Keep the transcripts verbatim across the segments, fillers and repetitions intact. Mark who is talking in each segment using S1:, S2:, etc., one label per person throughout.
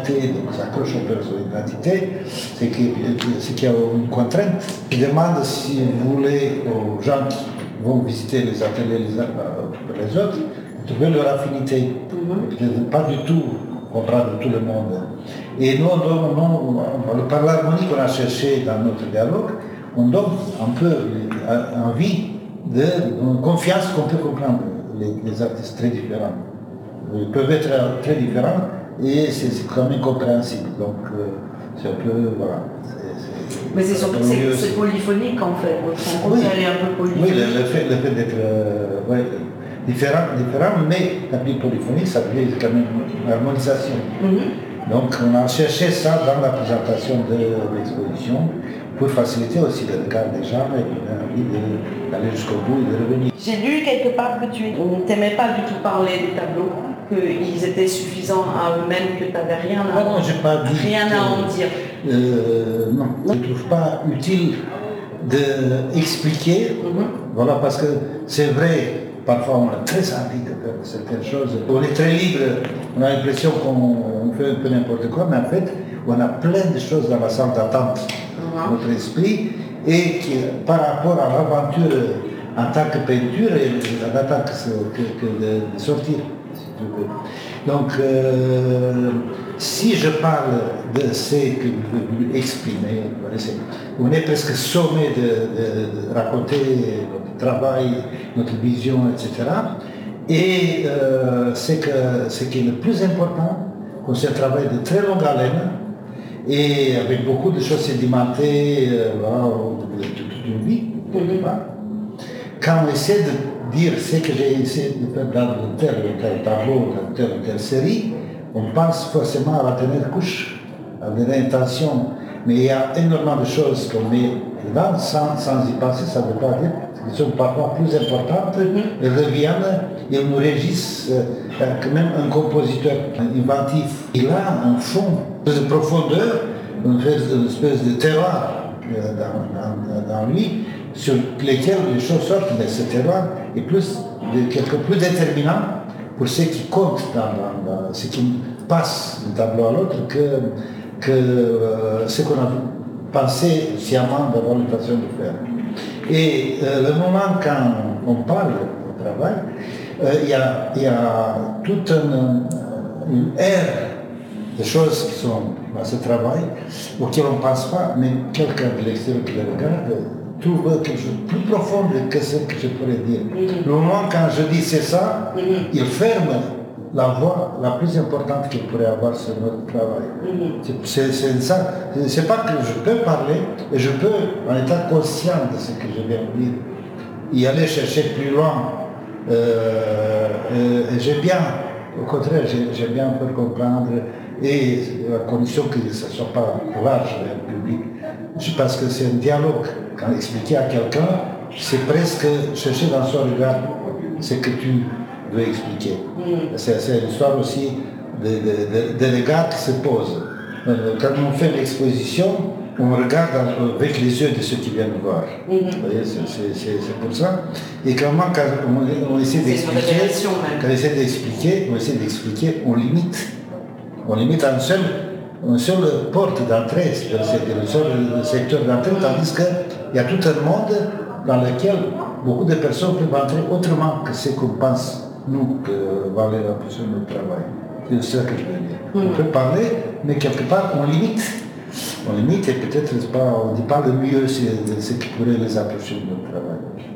S1: identité, donc s'accroche un peu à son identité, c'est qu'il y a une contrainte. Je demande si vous voulez aux gens qui vont visiter les ateliers les uns pour les autres, de trouver leur affinité, mm-hmm. pas du tout comprendre tout le monde. Et nous, on, on, on, par l'harmonie qu'on a cherché dans notre dialogue, on donne un peu envie de une confiance qu'on peut comprendre les, les artistes très différents. Ils peuvent être très différents et c'est, c'est quand même compréhensible. Donc euh, c'est un peu, voilà. C'est, c'est,
S2: Mais c'est surtout que c'est, c'est polyphonique en fait. Votre rencontre,
S1: oui.
S2: Elle est un peu polyphonique.
S1: Oui, le, le, fait, le fait d'être euh, ouais, différent, différent, mais la polyphonie, ça veut dire quand même une harmonisation. Mm-hmm. Donc on a cherché ça dans la présentation de l'exposition pour faciliter aussi le regard des gens et donner envie d'aller jusqu'au bout et de revenir.
S2: J'ai lu quelque part que tu n'aimais pas du tout parler des tableaux, qu'ils étaient suffisants à eux-mêmes, que tu n'avais rien à,
S1: ah non, j'ai pas dit
S2: rien
S1: que,
S2: à en dire.
S1: Euh, non, je ne trouve pas utile d'expliquer, mm-hmm. voilà, parce que c'est vrai, parfois on a très envie de faire certaines choses, on est très libre, on a l'impression qu'on fait un peu n'importe quoi, mais en fait, on a plein de choses dans la salle d'attente, mm-hmm. notre esprit, et qui, par rapport à l'aventure en tant que peinture, et en tant que, que, que de, de sortir, si tu veux. Donc, euh, si je parle de ce que vous exprimez, on est presque sommé de, de, de raconter notre travail, notre vision, et cetera. Et euh, c'est que ce qui est le plus important, c'est un travail de très longue haleine, et avec beaucoup de choses sédimentées, euh, voilà, de toute une vie, quelque part. Quand on essaie de dire ce que j'ai essayé de faire dans tel ou tel tableau, dans telle ou telle série, on pense forcément à la dernière couche, à la dernière intention. Mais il y a énormément de choses qu'on met dedans sans, sans y penser, ça ne veut pas dire qu'elles sont parfois plus importantes, elles reviennent et nous régissent. Euh, quand même un compositeur inventif, il a un fond de profondeur, une espèce de terroir dans, dans, dans lui, sur lesquels les choses sortent, mais ce terroir est plus, de, quelque plus déterminant pour ce qui compte, dans, dans, dans ce qui passe d'un tableau à l'autre, que, que euh, ce qu'on a pensé sciemment d'avoir l'intention de faire. Et euh, le moment quand on parle du travail, euh, il y, y a toute une, une ère de choses qui sont dans ce travail, auxquelles on ne pense pas, mais quelqu'un de l'extérieur qui le regarde trouve quelque chose de plus profond que ce que je pourrais dire. Mm-hmm. Le moment quand je dis c'est ça, mm-hmm. il ferme la voie la plus importante qu'il pourrait avoir sur notre travail. Mm-hmm. C'est, c'est ça. C'est pas que je peux parler, et je peux, en étant conscient de ce que je viens de dire, y aller chercher plus loin. Euh, et, et j'aime bien, au contraire, j'aime bien faire comprendre, et à condition que ce ne soit pas large le public. Je pense que c'est un dialogue. Quand expliquer à quelqu'un, c'est presque chercher dans son regard ce que tu veux expliquer. Mm. C'est, c'est l'histoire aussi de, de, de, de regard qui se pose. Quand on fait l'exposition, on regarde avec les yeux de ceux qui viennent voir. Mm-hmm. Vous voyez, c'est, c'est, c'est, c'est pour ça. Et comment, quand on, on essaie d'expliquer, quand on essaie d'expliquer, on essaie d'expliquer, on limite. On limite à une seule, une seule porte d'entrée, c'est-à-dire le seul secteur d'entrée, tandis qu'il y a tout un monde dans lequel beaucoup de personnes peuvent entrer autrement que ce qu'on pense, nous, que va aller l'impression de notre travail. C'est ça que je veux dire. Mm. On peut parler, mais quelque part, on limite. On limite et peut-être pas, on ne dit pas le mieux, c'est ce qui pourrait les approcher de notre travail.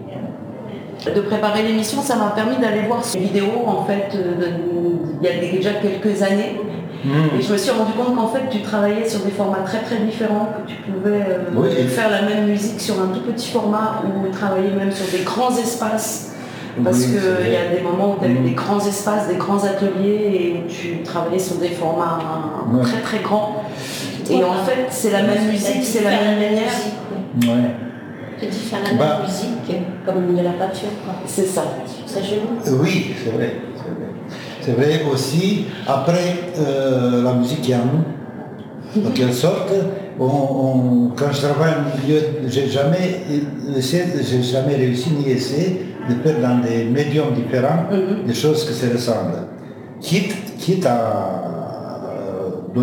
S2: De préparer l'émission, ça m'a permis d'aller voir ces vidéos, en fait, de, il y a déjà quelques années. Mmh. Et je me suis rendu compte qu'en fait, tu travaillais sur des formats très très différents, que tu pouvais euh, oui. faire la même musique sur un tout petit format ou travailler même sur des grands espaces. Parce oui, qu'il y a des moments où tu avais mmh. des grands espaces, des grands ateliers et où tu travaillais sur des formats hein, ouais. très très grands. Et ouais. en fait, c'est la même musique, c'est la même manière.
S3: Ouais. Tu dis faire la bah. même musique, comme de la peinture, quoi.
S2: C'est ça.
S3: C'est joli.
S1: Oui, c'est vrai. C'est vrai. C'est vrai aussi, après euh, la qui est en nous, en quelque sorte, on, on, quand je travaille en milieu, j'ai jamais, j'ai jamais réussi ni essayé de faire dans des médiums différents mm-hmm. des choses qui se ressemblent. Quitte, quitte à